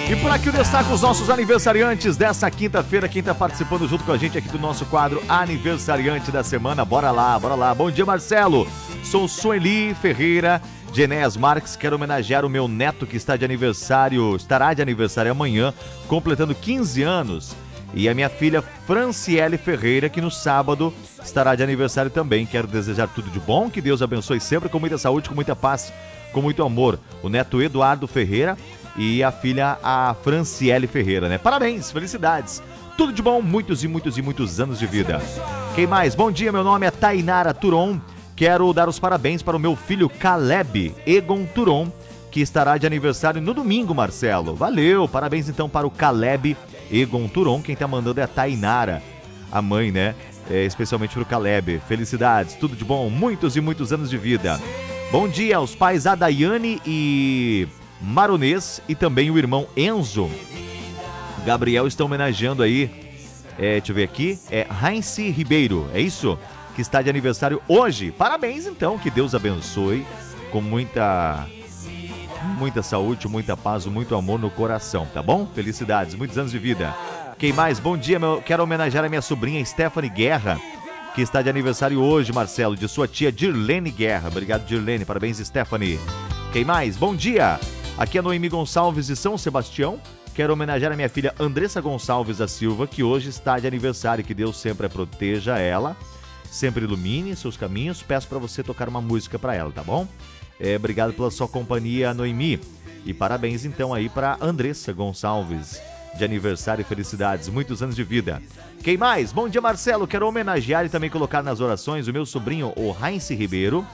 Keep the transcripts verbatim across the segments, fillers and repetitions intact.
E por aqui eu destaco os nossos aniversariantes dessa quinta-feira, quem está participando junto com a gente aqui do nosso quadro Aniversariante da Semana. Bora lá, bora lá. Bom dia, Marcelo. Sou Sueli Ferreira de Enéas Marques. Quero homenagear o meu neto que está de aniversário, estará de aniversário amanhã, completando quinze anos. E a minha filha Franciele Ferreira, que no sábado estará de aniversário também. Quero desejar tudo de bom, que Deus abençoe sempre, com muita saúde, com muita paz, com muito amor. O neto Eduardo Ferreira e a filha, a Franciele Ferreira, né? Parabéns, felicidades. Tudo de bom, muitos e muitos e muitos anos de vida. Quem mais? Bom dia, meu nome é Tainara Turon. Quero dar os parabéns para o meu filho Caleb Egon Turon, que estará de aniversário no domingo, Marcelo. Valeu, parabéns então para o Caleb Egon Turon. Quem tá mandando é a Tainara, a mãe, né? É, especialmente para o Caleb. Felicidades, tudo de bom, muitos e muitos anos de vida. Bom dia aos pais Adaiane e Maronês e também o irmão Enzo. Gabriel está homenageando aí, é, deixa eu ver aqui, é Heinz Ribeiro, é isso? Que está de aniversário hoje. Parabéns então, que Deus abençoe com muita, muita saúde, muita paz, muito amor no coração, tá bom? Felicidades, muitos anos de vida. Quem mais? Bom dia, meu, quero homenagear a minha sobrinha Stephanie Guerra, que está de aniversário hoje, Marcelo, de sua tia Dirlene Guerra. Obrigado, Dirlene, parabéns, Stephanie. Quem mais? Bom dia! Aqui é Noemi Gonçalves de São Sebastião. Quero homenagear a minha filha Andressa Gonçalves da Silva, que hoje está de aniversário. Que Deus sempre proteja ela, sempre ilumine seus caminhos. Peço para você tocar uma música para ela, tá bom? É, obrigado pela sua companhia, Noemi. E parabéns então aí para Andressa Gonçalves, de aniversário e felicidades, muitos anos de vida. Quem mais? Bom dia, Marcelo. Quero homenagear e também colocar nas orações o meu sobrinho, o Heinz Ribeiro,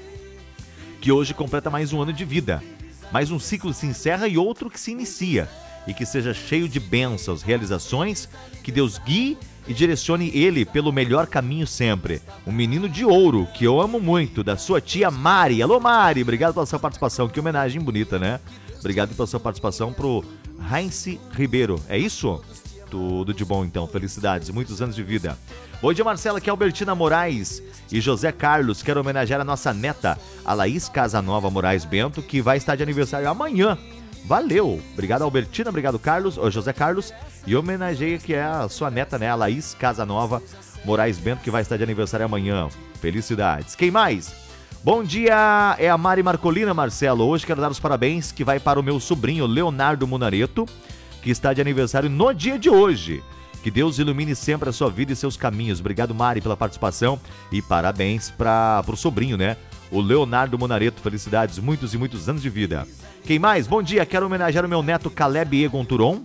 que hoje completa mais um ano de vida. Mais um ciclo se encerra e outro que se inicia. E que seja cheio de bênçãos, realizações, que Deus guie e direcione ele pelo melhor caminho sempre. Um menino de ouro, que eu amo muito, da sua tia Mari. Alô, Mari, obrigado pela sua participação. Que homenagem bonita, né? Obrigado pela sua participação pro Heinz Ribeiro. É isso? Tudo de bom, então. Felicidades, muitos anos de vida. Bom dia, Marcela, que é Albertina Moraes e José Carlos. Quero homenagear a nossa neta, a Laís Casanova Moraes Bento, que vai estar de aniversário amanhã. Valeu! Obrigado, Albertina, obrigado, Carlos, ou José Carlos. E homenageia que é a sua neta, né, a Laís Casanova Moraes Bento, que vai estar de aniversário amanhã. Felicidades. Quem mais? Bom dia, é a Mari Marcolina, Marcelo. Hoje quero dar os parabéns que vai para o meu sobrinho, Leonardo Munareto, que está de aniversário no dia de hoje. Que Deus ilumine sempre a sua vida e seus caminhos. Obrigado, Mari, pela participação e parabéns para o sobrinho, né? O Leonardo Munareto. Felicidades, muitos e muitos anos de vida. Quem mais? Bom dia, quero homenagear o meu neto Caleb Egon Turon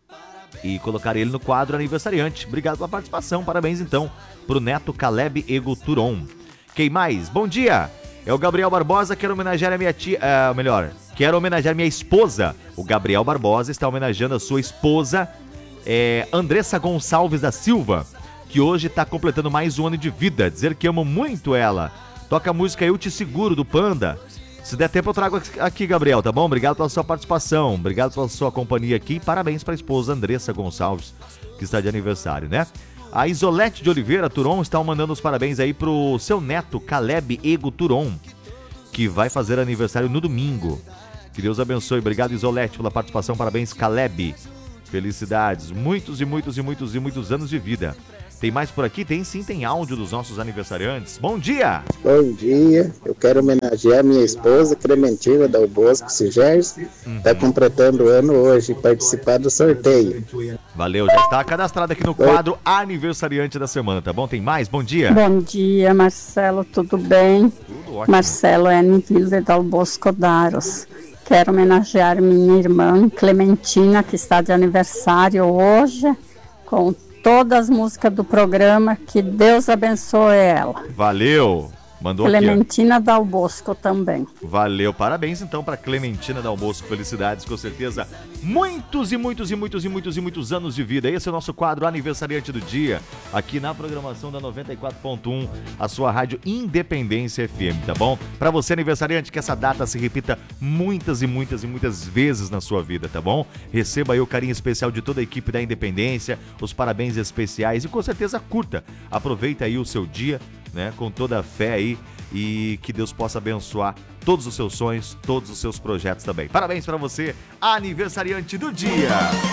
e colocar ele no quadro aniversariante. Obrigado pela participação, parabéns então pro neto Caleb Egon Turon. Quem mais? Bom dia, é o Gabriel Barbosa. Quero homenagear a minha tia, uh, melhor, quero homenagear minha esposa. O Gabriel Barbosa está homenageando a sua esposa, é, Andressa Gonçalves da Silva, que hoje está completando mais um ano de vida. Dizer que amo muito ela. Toca a música Eu Te Seguro, do Panda. Se der tempo eu trago aqui, Gabriel, tá bom? Obrigado pela sua participação, obrigado pela sua companhia aqui. Parabéns para a esposa Andressa Gonçalves, que está de aniversário, né? A Isolete de Oliveira Turon está mandando os parabéns aí pro seu neto Caleb Ego Turon, que vai fazer aniversário no domingo. Que Deus abençoe. Obrigado, Isolete, pela participação. Parabéns, Caleb. Felicidades, muitos e muitos e muitos e muitos anos de vida. Tem mais por aqui? Tem sim, tem áudio dos nossos aniversariantes. Bom dia! Bom dia, eu quero homenagear minha esposa, Clementina Dal Bosco Sigers, está uhum. completando o ano hoje, participar do sorteio. Valeu, já está cadastrado aqui no quadro Aniversariante da Semana, tá bom? Tem mais? Bom dia! Bom dia, Marcelo, tudo bem? Tudo ótimo. Marcelo é Nilde Dal Bosco Daros. Quero homenagear minha irmã Clementina, que está de aniversário hoje, com todas as músicas do programa. Que Deus abençoe ela. Valeu! Mandou Clementina aqui, Dal Bosco também. Valeu, parabéns então para Clementina Dal Bosco, felicidades, com certeza. Muitos e muitos e muitos e muitos e muitos anos de vida. Esse é o nosso quadro Aniversariante do Dia, aqui na programação da noventa e quatro ponto um, a sua rádio Independência F M, tá bom? Para você aniversariante, que essa data se repita muitas e muitas e muitas vezes na sua vida, tá bom? Receba aí o carinho especial de toda a equipe da Independência, os parabéns especiais e com certeza curta. Aproveita aí o seu dia, né, com toda a fé aí e que Deus possa abençoar todos os seus sonhos, todos os seus projetos também. Parabéns para você, aniversariante do dia!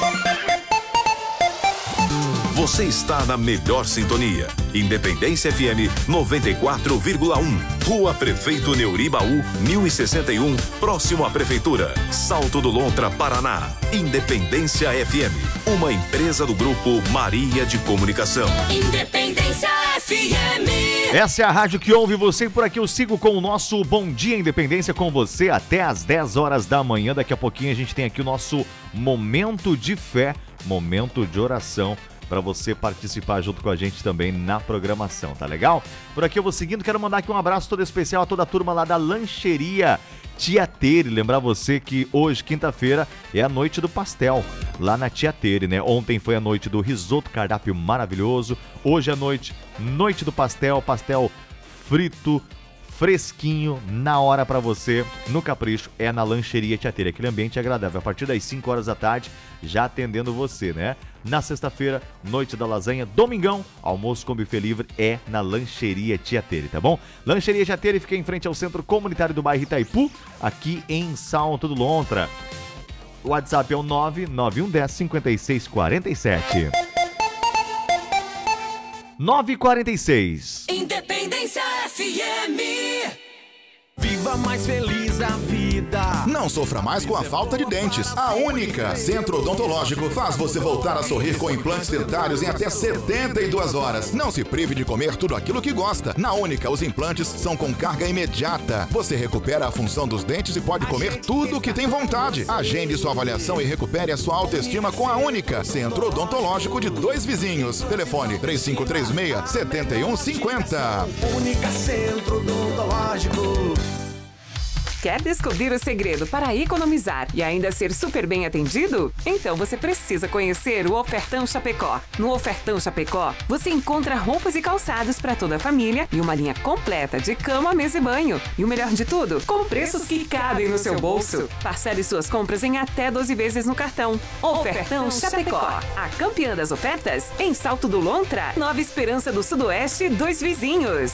Você está na melhor sintonia. Independência F M noventa e quatro vírgula um. Rua Prefeito Neuribaú, mil e sessenta e um, próximo à Prefeitura. Salto do Lontra, Paraná. Independência F M, uma empresa do Grupo Maria de Comunicação. Independência F M. Essa é a rádio que ouve você e por aqui eu sigo com o nosso Bom Dia Independência com você até às dez horas da manhã. Daqui a pouquinho a gente tem aqui o nosso Momento de Fé, Momento de Oração, para você participar junto com a gente também na programação, tá legal? Por aqui eu vou seguindo, quero mandar aqui um abraço todo especial a toda a turma lá da Lancheria Tia Tere. Lembrar você que hoje, quinta-feira, é a noite do pastel, lá na Tia Tere, né? Ontem foi a noite do risoto, cardápio maravilhoso. Hoje é a noite, noite do pastel, pastel frito, fresquinho, na hora pra você, no capricho, é na Lancheria Tia Tere. Aquele ambiente agradável, a partir das cinco horas da tarde, já atendendo você, né? Na sexta-feira, noite da lasanha, domingão, almoço com buffet livre é na Lancheria Tia Tere, tá bom? Lancheria Tia Tere fica em frente ao Centro Comunitário do bairro Itaipu, aqui em Salto do Lontra. O WhatsApp é o nove nove um um zero cinco seis quatro sete. nove e quarenta e seis. Independência F M. Viva mais feliz a vida. Não sofra mais com a falta de dentes. A Única Centro Odontológico faz você voltar a sorrir com implantes dentários em até setenta e duas horas. Não se prive de comer tudo aquilo que gosta. Na Única, os implantes são com carga imediata. Você recupera a função dos dentes e pode comer tudo o que tem vontade. Agende sua avaliação e recupere a sua autoestima com a Única Centro Odontológico de Dois Vizinhos. Telefone três cinco três seis, sete um cinco zero. Única Centro Odontológico. Quer descobrir o segredo para economizar e ainda ser super bem atendido? Então você precisa conhecer o Ofertão Chapecó. No Ofertão Chapecó, você encontra roupas e calçados para toda a família e uma linha completa de cama, mesa e banho. E o melhor de tudo, com preços que cabem no seu bolso. Parcele suas compras em até doze vezes no cartão. Ofertão Chapecó, a campeã das ofertas em Salto do Lontra, Nova Esperança do Sudoeste, Dois Vizinhos.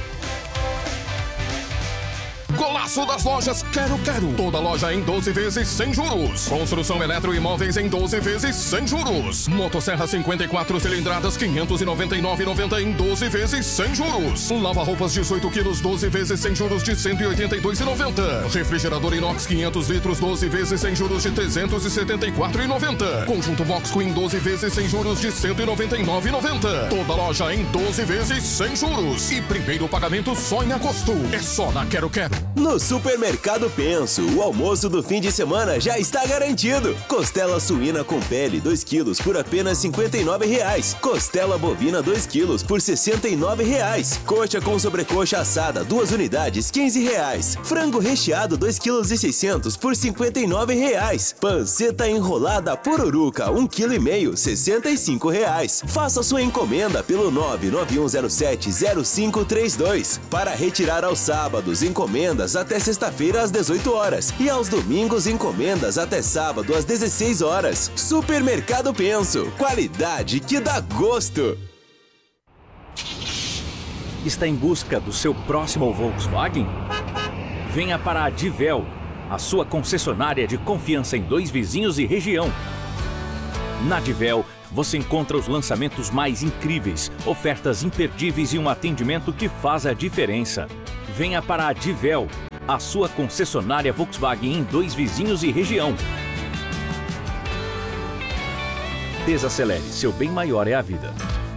Golaço das lojas Quero Quero. Toda loja em doze vezes sem juros. Construção eletroimóveis em doze vezes sem juros. Motosserra cinquenta e quatro cilindradas quinhentos e noventa e nove reais e noventa centavos em doze vezes sem juros. Lava roupas dezoito quilos doze vezes sem juros de cento e oitenta e dois reais e noventa centavos. Refrigerador inox quinhentos litros doze vezes sem juros de trezentos e setenta e quatro reais e noventa centavos. Conjunto Box Queen doze vezes sem juros de cento e noventa e nove reais e noventa centavos. Toda loja em doze vezes sem juros. E primeiro pagamento só em agosto. É só na Quero Quero. No Supermercado Penso, o almoço do fim de semana já está garantido. Costela suína com pele dois quilos por apenas cinquenta e nove reais. Costela bovina dois quilos por sessenta e nove reais. Coxa com sobrecoxa assada duas unidades quinze reais. Frango recheado dois quilos e seiscentos por cinquenta e nove reais. Panceta enrolada pururuca um quilo e meio sessenta e cinco reais. Faça sua encomenda pelo nove nove um zero sete zero cinco três dois. Para retirar aos sábados encomendas até sexta-feira às dezoito horas e aos domingos encomendas até sábado às dezesseis horas. Supermercado Penso, qualidade que dá gosto. Está em busca do seu próximo Volkswagen? Venha para a Divel, a sua concessionária de confiança em Dois Vizinhos e região. Na Divel, você encontra os lançamentos mais incríveis, ofertas imperdíveis e um atendimento que faz a diferença. Venha para a Divel, a sua concessionária Volkswagen em Dois Vizinhos e região. Desacelere, seu bem maior é a vida.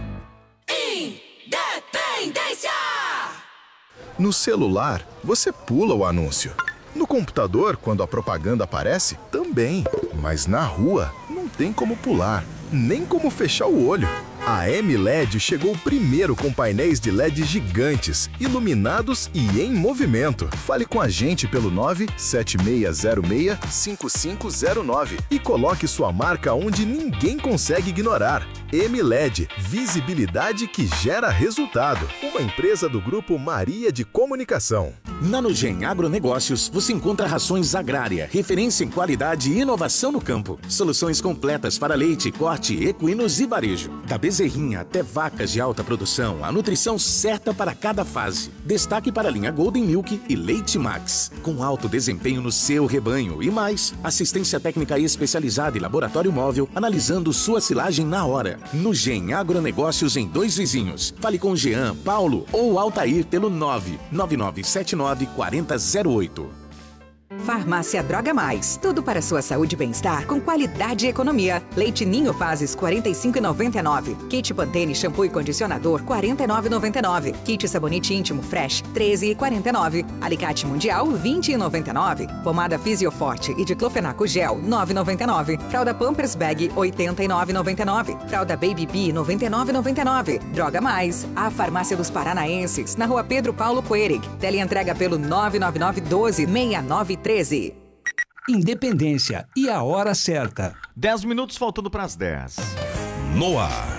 Independência! No celular, você pula o anúncio. No computador, quando a propaganda aparece, também. Mas na rua, não tem como pular, nem como fechar o olho. A M L E D chegou primeiro com painéis de L E D gigantes, iluminados e em movimento. Fale com a gente pelo nove sete seis zero seis cinco cinco zero nove e coloque sua marca onde ninguém consegue ignorar. M L E D, visibilidade que gera resultado. Uma empresa do Grupo Maria de Comunicação. Na Nugem Agronegócios, você encontra rações agrária, referência em qualidade e inovação no campo. Soluções completas para leite, corte, equinos e varejo. Da bezerrinha até vacas de alta produção, a nutrição certa para cada fase. Destaque para a linha Golden Milk e Leite Max. Com alto desempenho no seu rebanho e mais, assistência técnica especializada e laboratório móvel, analisando sua silagem na hora. Nugem Agronegócios em Dois Vizinhos. Fale com Jean, Paulo ou Altair pelo nove nove nove sete nove quatro zero zero oito. Farmácia Droga Mais. Tudo para sua saúde e bem-estar com qualidade e economia. Leite Ninho Fases quarenta e cinco reais e noventa e nove centavos. Kit Pantene shampoo e condicionador quarenta e nove reais e noventa e nove centavos. Kit sabonete íntimo Fresh treze reais e quarenta e nove centavos. Alicate Mundial vinte reais e noventa e nove centavos. Pomada Fisioforte e diclofenaco gel nove reais e noventa e nove centavos. Fralda Pampers Bag oitenta e nove reais e noventa e nove centavos. Fralda Baby Bee noventa e nove reais e noventa e nove centavos. Droga Mais. A Farmácia dos Paranaenses na Rua Pedro Paulo Coerig. Teleentrega pelo nove nove nove um dois seis nove treze. Independência e a hora certa. dez minutos faltando para as dez. No ar.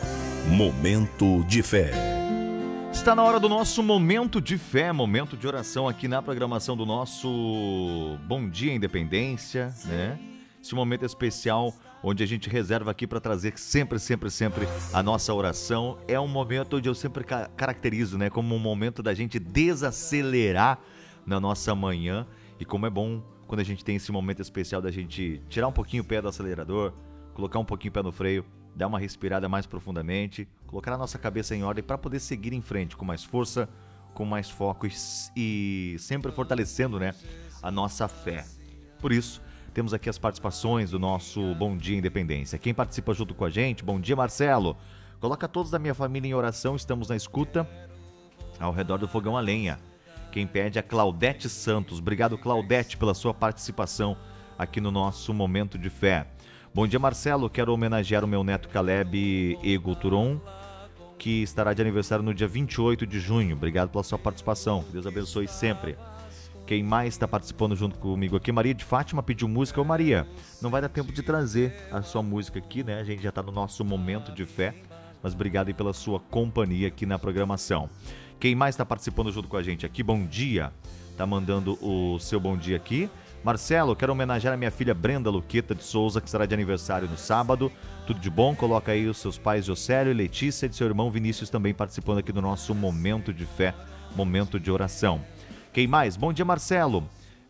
Momento de fé. Está na hora do nosso momento de fé, momento de oração aqui na programação do nosso Bom Dia Independência, né? Esse momento especial onde a gente reserva aqui para trazer sempre, sempre, sempre a nossa oração. É um momento onde eu sempre ca- caracterizo, né, como um momento da gente desacelerar na nossa manhã. E como é bom quando a gente tem esse momento especial da gente tirar um pouquinho o pé do acelerador, colocar um pouquinho o pé no freio, dar uma respirada mais profundamente, colocar a nossa cabeça em ordem para poder seguir em frente com mais força, com mais foco e, e sempre fortalecendo, né, a nossa fé. Por isso, temos aqui as participações do nosso Bom Dia Independência. Quem participa junto com a gente, bom dia Marcelo. Coloca todos da minha família em oração, estamos na escuta ao redor do fogão a lenha. Quem pede é Claudete Santos. Obrigado, Claudete, pela sua participação aqui no nosso Momento de Fé. Bom dia, Marcelo. Quero homenagear o meu neto Caleb Ego Turon, que estará de aniversário no dia vinte e oito de junho. Obrigado pela sua participação. Deus abençoe sempre. Quem mais está participando junto comigo aqui? Maria de Fátima pediu música. Ô Maria, não vai dar tempo de trazer a sua música aqui, né? A gente já está no nosso Momento de Fé. Mas obrigado aí pela sua companhia aqui na programação. Quem mais está participando junto com a gente aqui? Bom dia. Tá mandando o seu bom dia aqui. Marcelo, quero homenagear a minha filha Brenda Luqueta de Souza, que estará de aniversário no sábado. Tudo de bom. Coloca aí os seus pais Jocélio e Letícia e seu irmão Vinícius também participando aqui do nosso Momento de Fé, Momento de Oração. Quem mais? Bom dia, Marcelo.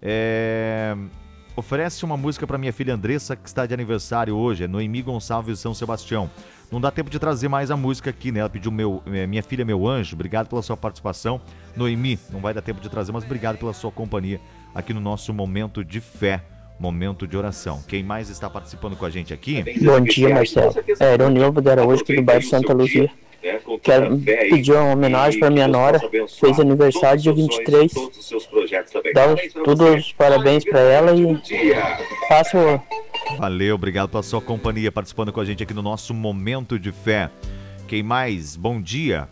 É... Oferece uma música para minha filha Andressa, que está de aniversário hoje. É Noemi Gonçalves de São Sebastião. Não dá tempo de trazer mais a música aqui, né? Ela pediu meu, minha filha, meu anjo. Obrigado pela sua participação. Noemi, não vai dar tempo de trazer, mas obrigado pela sua companhia aqui no nosso Momento de Fé, Momento de Oração. Quem mais está participando com a gente aqui? Bom dia, Marcelo. É Ironilva de Araújo, aqui do bairro Santa Luzia. Quero pedir uma homenagem para minha nora, fez aniversário dia vinte e três. Dá todos os parabéns para ela e faço. Valeu, obrigado pela sua companhia, participando com a gente aqui no nosso Momento de Fé. Quem mais? Bom dia.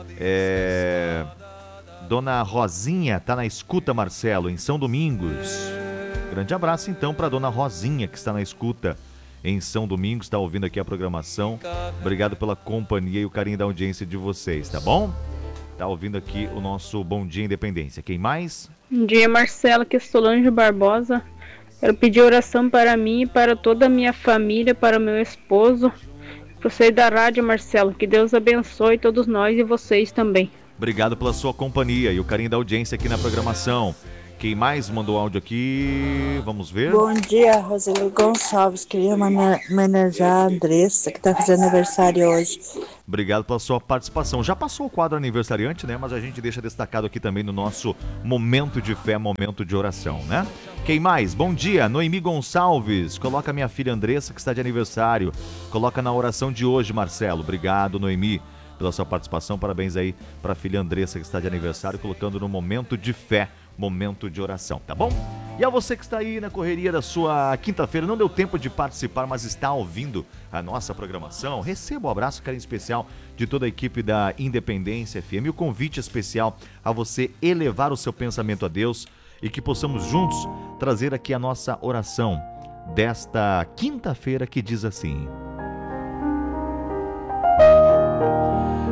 É... Dona Rosinha tá na escuta, Marcelo, em São Domingos. Grande abraço então para Dona Rosinha, que está na escuta em São Domingos, está ouvindo aqui a programação. Obrigado pela companhia e o carinho da audiência de vocês, tá bom? Tá ouvindo aqui o nosso Bom Dia Independência. Quem mais? Bom dia, Marcelo, aqui é Solange Barbosa. Quero pedir oração para mim e para toda a minha família, para o meu esposo. Você da rádio, Marcelo, que Deus abençoe todos nós e vocês também. Obrigado pela sua companhia e o carinho da audiência aqui na programação. Quem mais mandou áudio aqui? Vamos ver. Bom dia, Roseli Gonçalves. Queria homenagear a Andressa, que está fazendo aniversário hoje. Obrigado pela sua participação. Já passou o quadro aniversariante, né? Mas a gente deixa destacado aqui também no nosso Momento de Fé, Momento de Oração, né? Quem mais? Bom dia, Noemi Gonçalves. Coloca minha filha Andressa, que está de aniversário. Coloca na oração de hoje, Marcelo. Obrigado, Noemi, pela sua participação. Parabéns aí para a filha Andressa, que está de aniversário, colocando no Momento de Fé, Momento de Oração, tá bom? E a você que está aí na correria da sua quinta-feira, não deu tempo de participar, mas está ouvindo a nossa programação, receba o um abraço, carinho especial de toda a equipe da Independência F M, e o convite especial a você elevar o seu pensamento a Deus e que possamos juntos trazer aqui a nossa oração desta quinta-feira, que diz assim: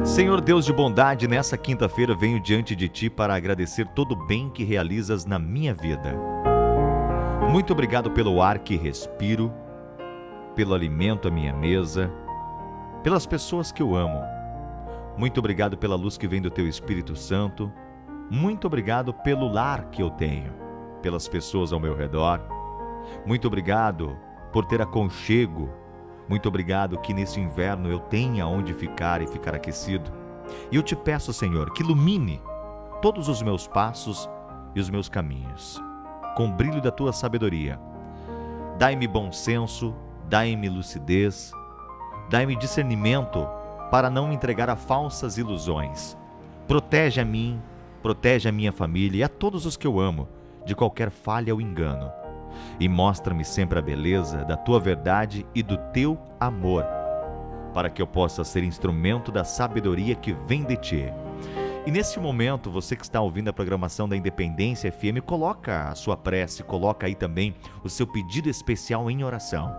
Senhor Deus de bondade, nessa quinta-feira venho diante de Ti para agradecer todo o bem que realizas na minha vida. Muito obrigado pelo ar que respiro, pelo alimento à minha mesa, pelas pessoas que eu amo. Muito obrigado pela luz que vem do Teu Espírito Santo. Muito obrigado pelo lar que eu tenho, pelas pessoas ao meu redor. Muito obrigado por ter aconchego. Muito obrigado que nesse inverno eu tenha onde ficar e ficar aquecido. E eu te peço, Senhor, que ilumine todos os meus passos e os meus caminhos, com o brilho da Tua sabedoria. Dai-me bom senso, dai-me lucidez, dai-me discernimento para não me entregar a falsas ilusões. Protege a mim, protege a minha família e a todos os que eu amo de qualquer falha ou engano. E mostra-me sempre a beleza da Tua verdade e do Teu amor, para que eu possa ser instrumento da sabedoria que vem de Ti. E nesse momento, você que está ouvindo a programação da Independência F M, coloca a sua prece, coloca aí também o seu pedido especial em oração.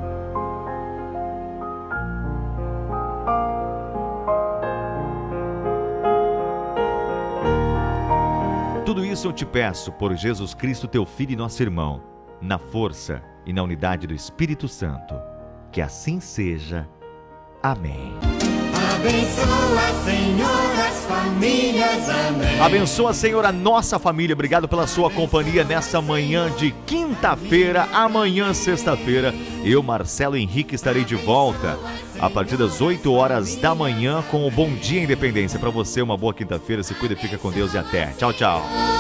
Tudo isso eu te peço por Jesus Cristo, Teu Filho e nosso irmão, na força e na unidade do Espírito Santo. Que assim seja. Amém. Abençoa, Senhor, as famílias. Amém. Abençoa, Senhor, a nossa família. Obrigado pela sua companhia nessa manhã de quinta-feira. Amanhã, sexta-feira, eu, Marcelo Henrique, estarei de volta a partir das oito horas da manhã com o Bom Dia Independência. Para você, uma boa quinta-feira. Se cuida, fica com Deus e até. Tchau, tchau.